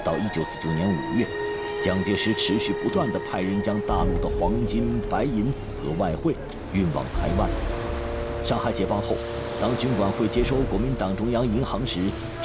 到1949年5月，蒋介石持续不断地派人将大陆的黄金、白银和外汇运往台湾。上海解放后，当军管会接收国民党中央银行时，